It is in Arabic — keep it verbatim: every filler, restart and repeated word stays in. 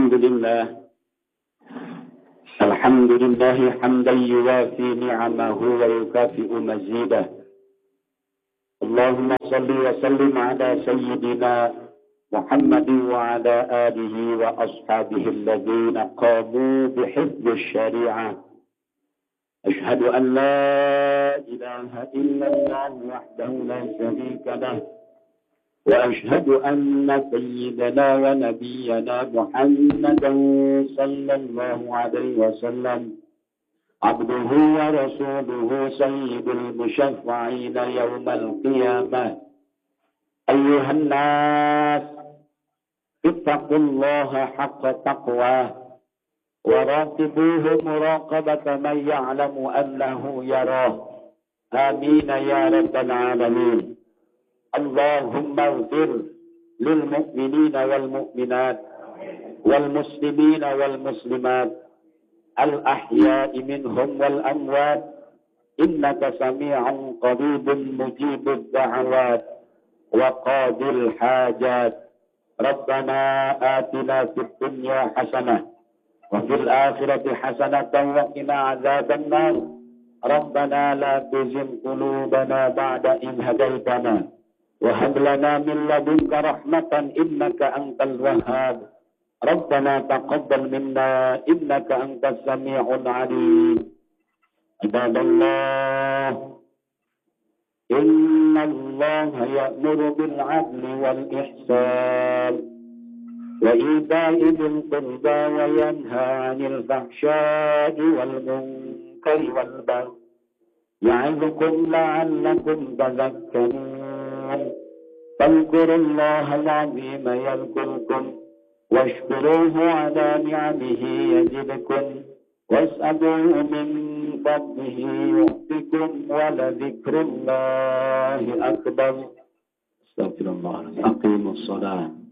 الحمد لله الحمد لله حمدا يوافي نعمه ويكافئ مزيده. اللهم صل وسلم على سيدنا محمد وعلى آله وأصحابه الذين قاموا بحفظ الشريعة. أشهد أن لا إله إلا الله وحده لا شريك له، وأشهد أن سيدنا ونبينا محمدا صلى الله عليه وسلم عبده ورسوله سيد المشفعين يوم القيامة. أيها الناس اتقوا الله حق تقواه وراقبوه مراقبة من يعلم أنه يراه. آمين يا رب العالمين. اللهم اغفر للمؤمنين والمؤمنات والمسلمين والمسلمات الأحياء منهم والأموات، إنك سميع قريب مجيب الدعوات وقاضي الحاجات. ربنا آتنا في الدنيا حسنة وفي الآخرة حسنة وقنا عذاب النار. ربنا لا تزغ قلوبنا بعد إذ هديتنا وهب لنا من لدنك رحمة إنك أنت الوهاب. ربنا تقبل منا إنك أنت السميع العليم. عباد الله، إن الله يأمر بالعدل والإحسان وإيتاء ذي القربى وينهى عن الفحشاء والمنكر والبغي يعظكم لعلكم تذكرون. فاذكروا الله العظيم يذكركم واشكروه على نعمه يزدكم واسألوه من فضله يؤتكم ولذكر الله أكبر. استغفر الله. أقيموا الصلاة.